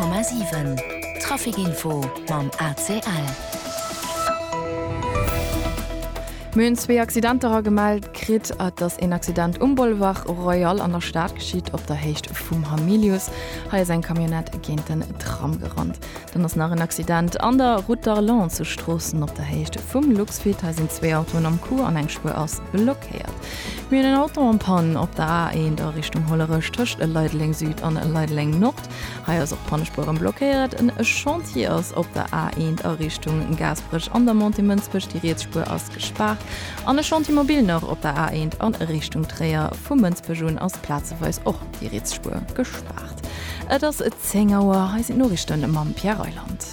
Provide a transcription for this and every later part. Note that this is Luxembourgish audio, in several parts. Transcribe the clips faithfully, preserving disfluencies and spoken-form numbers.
Komma sieben Trafikinfo mam A C L. Mün zwei Accidenter gemeldet krit at dass ein Accident um Boulevard Royal an der Stadt geschieht op der Hecht vum Hamilius ha sein Kamionett gegen den Tram gerannt. Dann ist nach ein Accident an der Route d'Arlon zu Straßen op der Hecht vum Luxfit sind zwei Autos am Kur an eng Spur aus blockiert. Mir den Auto am Pannen op der A eins der Richtung Hollerisch töcht Leidling Süd an Leidling Nord ha auch Pannespuren blockiert en Chantier aus op der A eins der Richtung Gasbrisch an der Montemünzbisch die Rätspur ausgespart. An der Chantier noch op der A eins an Richtung Träer vum Münzbejoun aus Platzeweis och die Rätspur gespart. Et ass et Zengauer he no Stunde mam Pierreland.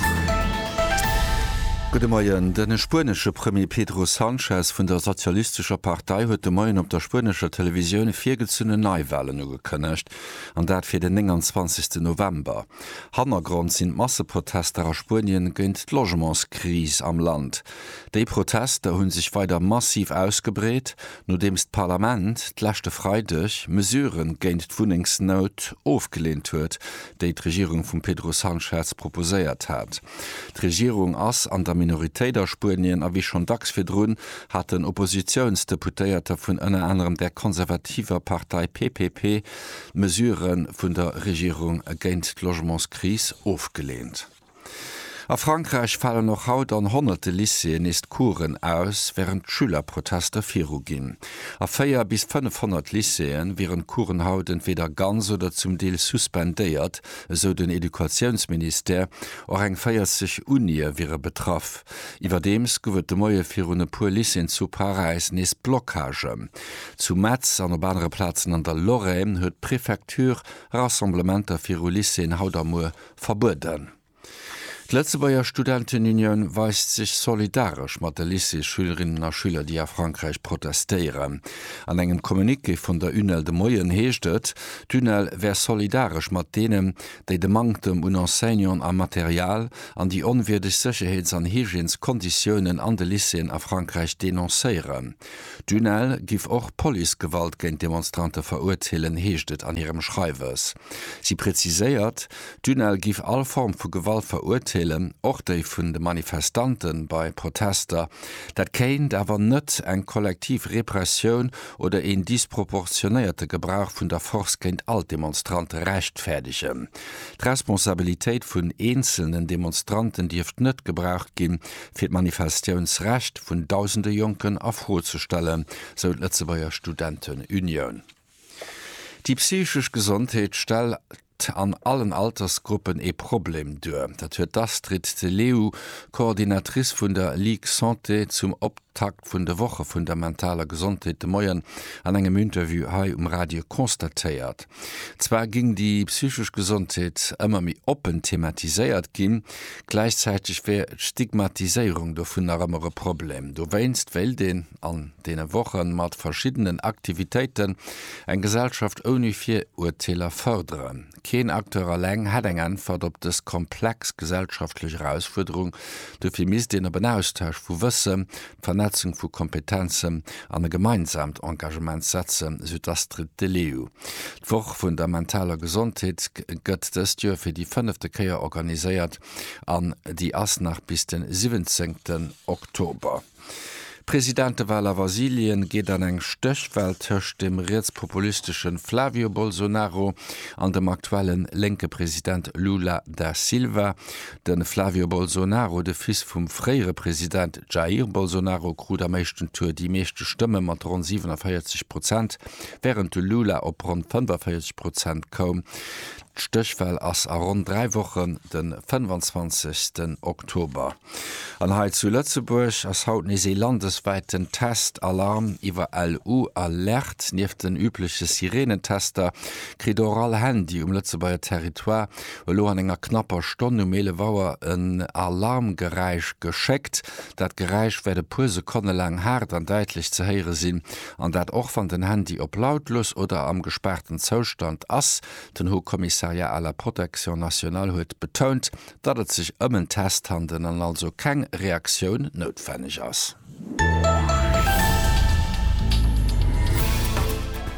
Gute Morgen. Den spanische Premier Pedro Sanchez von der Sozialistischer Partei huet de Morgen op der spanischer Television vier gezünne Neuwahlen ugekënnecht, an dat fir den einundzwanzigsten November. Hannergrund sind Masseprotester aus Spanien gëint d' Logementskrise am Land. Die Proteste hunn sich weiter massiv ausgebreet, nachdem das Parlament d'lächte Freitag Mesuren géint d'Wohnungsnot aufgelehnt huet, die die Regierung von Pedro Sanchez proposiert hat. Die Regierung ass an der Minorität der Spanien, a wie schon dacks firdrun, hat den Oppositionsdeputéierter vun ënner anderem der konservativer Partei P P P Mesuren vun der Regierung géint d'Logementskrise aufgelehnt. A Frankreich fallen noch haut an hunderte Lyceen ist Kuren aus, während Schülerproteste viru gin. A feier bis fünfhundert Lyceen wären Kurenhaut entweder ganz oder zum Deel suspendéiert, so den Edukationsminister, och eng feiert sich Unie wäre betraff. Iwerdems gowet de moie virune pur Lyceen zu Paris nes Blockage. Zu Metz an op andere Platzen an der Lorraine huet Präfektur Rassemblementer viru Lyceen Hautdamour verbuden. Die Letztebayer Studentenunion weist sich solidarisch mit den Lycée-Schülerinnen und Schüler, die auf Frankreich protestieren. An einem Kommuniqué von der UNEL de Moyen heescht et, die UNEL wär solidarisch mit denen, die de Mangtem un Enseignant am Material an die unwürdige Sicherheits- und Hygieneskonditionen an den Lycéen auf Frankreich denonzieren. Die UNEL gif auch Polizeigewalt gegen Demonstranten verurteilen, heescht et an ihrem Schreibers. Sie präzisiert, die UNEL gif all Form von Gewalt verurteilen, och déi vun de Manifestanten bei Protester, dat kéint awer net eng kollektiv Repressioun oder en disproportionéierte Gebrauch vun der Force géint all Demonstrante rechtfertigen. D'Responsabilitéit vun einzelnen Demonstranten Dieft net gebraucht ginn, fir d' Manifestiounsrecht vun tausende Jonken afrozustellen, so d Letztebayer Studentenunion. Die psychisch Gesundheit stellt an allen Altersgruppen e Problem dür. Dat huet Astrid de Leu, Koordinatrice vun der Ligue Santé zum Optakt vun der Woche fundamentaler Gesundheit de Moyen an engem Interview hai um Radio konstatiert. Zwar ging die psychisch Gesundheit immer mi open thematisiert gin, gleichzeitig wär Stigmatisierung do vun armere Problem. Du weinst well den an dene Wochen mat verschiedenen Aktivitäten eng Gesellschaft ohne vier Urteiler förderen. Kein Akteur allein hat eng Antwort op das komplex gesellschaftliche Herausforderung, dufir mis den op Austausch vu Wissen, Vernetzung vu Kompetenzen an e gemeinsamt Engagement setzen, so Astrid de Leu. D'Woch fundamentaler Gesundheit gëtt das Jahr für die fünfte Keier organisiert an die ass nach bis den siebenzehnten Oktober. Präsidentewahl Brasilien geht an eng Stöchwelt töcht dem rechtspopulistischen Flavio Bolsonaro an dem aktuellen linke Präsident Lula da Silva. Den Flavio Bolsonaro, de Fils vom freiere Präsident Jair Bolsonaro, krut am meisten Tour die meiste Stimme mit rund siebenundvierzig Prozent, während Lula op rund fünfundvierzig Prozent kom. Stöchwell ass a rund drei Wochen den fünfundzwanzigsten Oktober. An Heit zu Lützeburg ass haut nie landesweiten Testalarm iwwer L U alert nief den übliche Sirenentester krit oral Handy um Lützebauer Territoire lo an enger knapper Stonne um Melewauer en Alarmgereich gescheckt, dat Gereich werde puse konne lang hart an deitlich ze heere sinn, an dat och van den Handy op lautlos oder am gesperrten Zostand ass, den Hochkommissar ja aller Protektion national huet betont, dat et sich ëmmen Test handen an also keng Reaktion notwendig ass.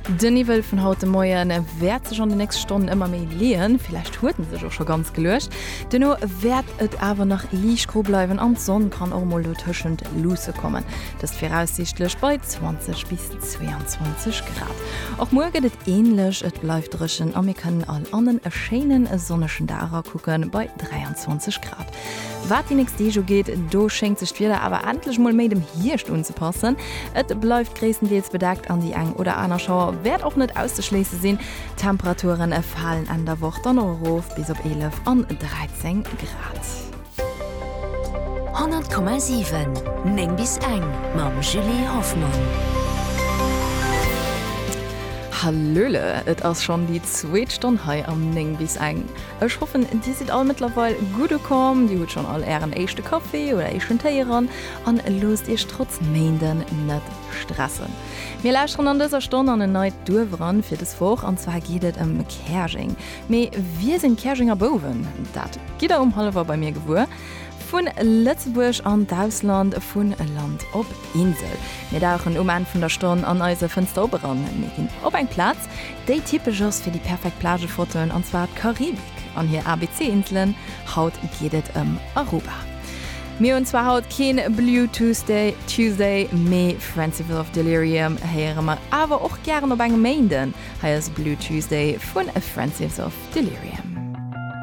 Den Niveau von heute Morgen wird sich schon die nächsten Stunden immer mehr leeren. Vielleicht wurden sie auch schon ganz gelöscht. Dennoch wird es aber noch leicht grob bleiben und die Sonne kann auch mal zwischen Lose kommen. Das ist voraussichtlich bei zwanzig bis zweiundzwanzig Grad. Auch morgen ist es ähnlich. Es bleibt draußen und wir können alle anderen schönen sonnigen Tage gucken bei dreiundzwanzig Grad. Was die nächste Woche geht, da schenkt sich wieder aber endlich mal mit dem Hirsch anzupassen. Es bleibt größtenteils bedeckt an die ein oder andere Schauer, wird auch nicht auszuschließen sein. Temperaturen fallen an der Woche dann noch auf bis auf elf und dreizehn Grad. hundert Komma sieben Neng bis eng Mam Julie Hoffmann. Hallöle, et ass schon die zweet Stunde hei am Neng bis eng. Ech hoffen, die sind all mittlerweile gut gekommen, die hut schon all ehren echte Kaffee oder echten Teieren an lost ich trotz Mänden net stressen. Wir lauschen an dieser Stunde an den neuen Durwran für das Woch und zwar geht es um Kersching. Me, wir sind Kerschinger Boven. Das geht da um halber bei mir gewohnt. Von Lützeburg an Deutschland, von Land auf Insel. Wir tauchen um einen von der Stunde an unsere Fenster oben. Wir gehen auf einen Platz, der typisch ist für die perfekte Plagefotos, und zwar die Karibik. Und hier A B C-Inseln, heute geht es um Aruba. Wir und zwar heute kein Blue Tuesday, Tuesday, mehr Friendship of Delirium hören wir, aber auch gerne auf eine Gemeinde. Hier ist Blue Tuesday von Friendship of Delirium.